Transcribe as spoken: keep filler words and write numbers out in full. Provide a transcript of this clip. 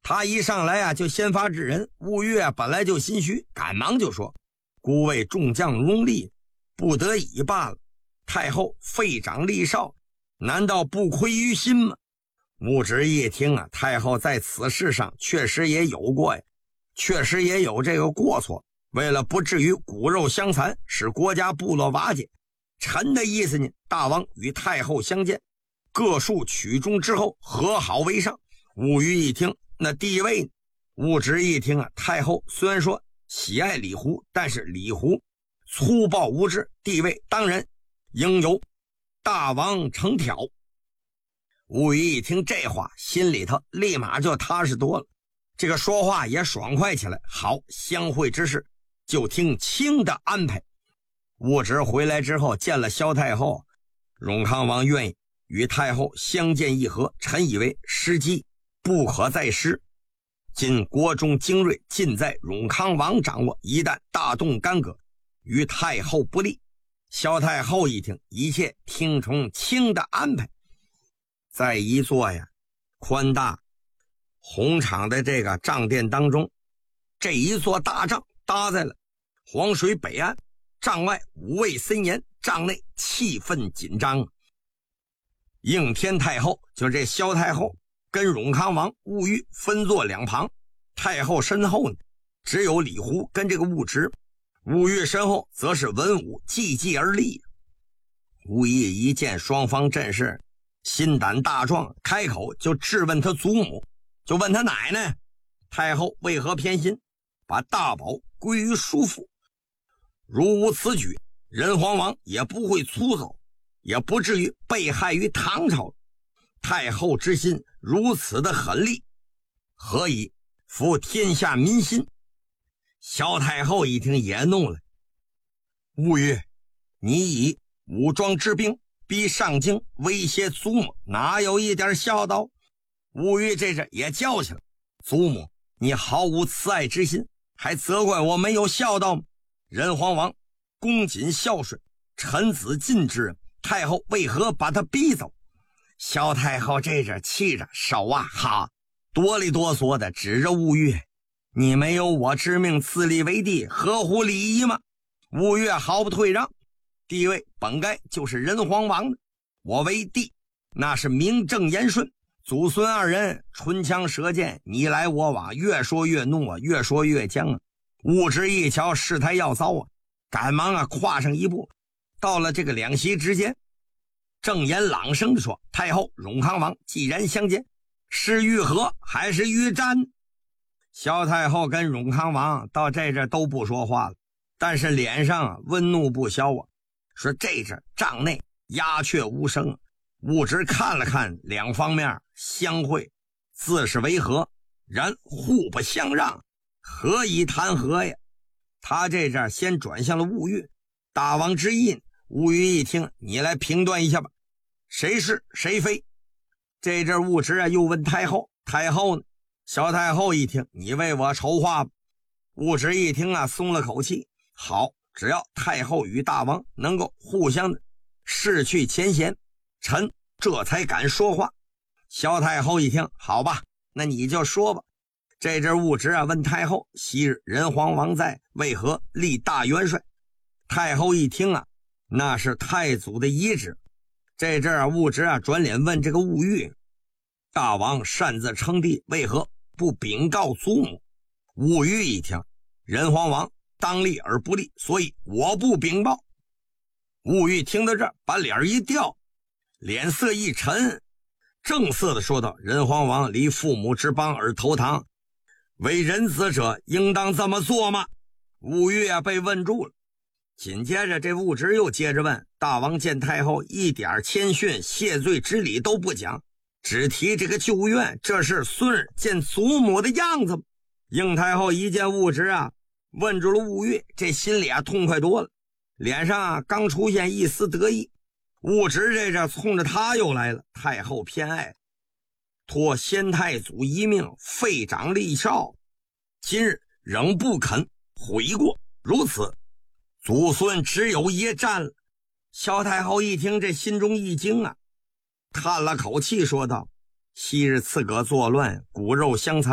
他一上来啊，就先发制人。吴越啊本来就心虚，赶忙就说：“孤为众将荣立，不得已罢了。太后废长立少，难道不亏于心吗？”穆直一听啊，太后在此事上确实也有过呀，确实也有这个过错。为了不至于骨肉相残，使国家部落瓦解，臣的意思呢，大王与太后相见，各述曲中之后，和好为上。吴虞一听，那地位呢？吴直一听啊，太后虽然说喜爱李胡，但是李胡粗暴无知，地位当然应由大王承挑。吴虞一听这话，心里头立马就踏实多了，这个说话也爽快起来。好，相会之事就听卿的安排。吴直回来之后见了萧太后，永康王愿意与太后相见议和，臣以为时机不可再失。今国中精锐尽在永康王掌握，一旦大动干戈，与太后不利。萧太后一听，一切听从卿的安排。在一座呀宽大红场的这个帐殿当中，这一座大帐搭在了黄水北岸，帐外五卫森严，帐内气氛紧张。应天太后，就这萧太后跟永康王吴虞分坐两旁，太后身后呢只有李胡跟这个吴直，吴虞身后则是文武济济而立。吴懿一见双方阵势，心胆大壮，开口就质问他祖母，就问他奶奶太后为何偏心，把大宝归于叔父。如无此举，仁皇王也不会粗糙，也不至于被害于唐朝。太后之心如此的狠厉，何以服天下民心？萧太后一听也怒了，吴虞，你以武装之兵逼上京，威胁祖母，哪有一点孝道？吴虞这是也叫起来，祖母，你毫无慈爱之心，还责怪我没有孝道吗？仁皇王恭谨孝顺，臣子尽之人，太后为何把他逼走？萧太后这阵气着手啊，哈，哆里哆嗦的指着吴越，你没有我之命自立为帝，合乎礼仪吗？吴越毫不退让，地位本该就是仁皇王的，我为帝那是名正言顺，祖孙二人唇枪舌剑，你来我往，越说越怒啊，越说越僵啊。吴直一瞧事态要糟啊，赶忙啊跨上一步，到了这个两席之间，正言朗声地说，太后永康王既然相见，是欲和还是欲战？萧太后跟永康王到这阵都不说话了，但是脸上温怒不消啊，说这阵帐内鸦雀无声。吴直看了看两方面相会，自是为和，然互不相让，何以谈和呀？他这阵先转向了吴越，大王之意，吴越一听，你来评断一下吧，谁是谁非？这阵吴直啊又问太后，太后呢？萧太后一听，你为我筹划吧。吴直一听啊松了口气，好，只要太后与大王能够互相的逝去前嫌，臣这才敢说话。萧太后一听，好吧，那你就说吧。这阵吴直啊问太后，昔日仁皇王在，为何立大元帅？太后一听啊，那是太祖的遗旨。这阵啊吴直啊转脸问这个吴越，大王擅自称帝，为何不禀告祖母？吴越一听，仁皇王当立而不立，所以我不禀报。吴越听到这儿，把脸一掉，脸色一沉，正色的说道，仁皇王离父母之邦而投唐，为人子者应当这么做吗？吴越被问住了。紧接着这吴直又接着问，大王见太后一点谦逊谢罪之礼都不讲，只提这个旧怨，这是孙儿见祖母的样子吗？应太后一见吴直啊问住了吴越，这心里啊痛快多了，脸上啊刚出现一丝得意。吴直这这冲着他又来了，太后偏爱，托先太祖遗命，废长立少，今日仍不肯悔过，如此祖孙只有一战了。萧太后一听，这心中一惊啊，叹了口气说道，昔日刺戈作乱，骨肉相残，